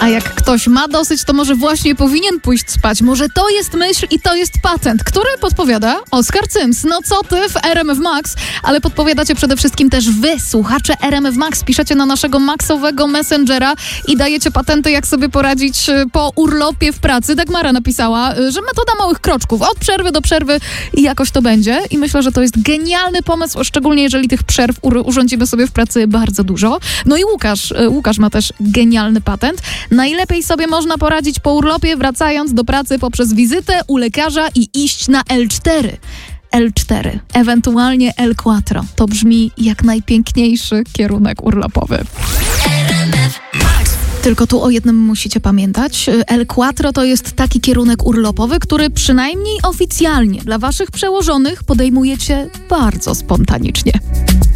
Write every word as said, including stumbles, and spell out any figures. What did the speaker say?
A jak ktoś ma dosyć, to może właśnie powinien pójść spać. Może to jest myśl i to jest patent, który podpowiada Oskar Cyms. No co ty w R M F Max? Ale podpowiadacie przede wszystkim też wy, słuchacze R M F Max. Piszecie na naszego maxowego messengera i dajecie patenty, jak sobie poradzić po urlopie w pracy. Dagmara napisała, że metoda małych kroczków. Od przerwy do przerwy i jakoś to będzie. I myślę, że to jest genialny pomysł, szczególnie jeżeli tych przerw urządzimy sobie w pracy bardzo dużo. No i Łukasz, Łukasz ma też genialny patent. Najlepiej sobie można poradzić po urlopie, wracając do pracy poprzez wizytę u lekarza i iść na L cztery. L cztery, ewentualnie L cztery. To brzmi jak najpiękniejszy kierunek urlopowy. Tylko tu o jednym musicie pamiętać. L cztery to jest taki kierunek urlopowy, który przynajmniej oficjalnie dla waszych przełożonych podejmujecie bardzo spontanicznie.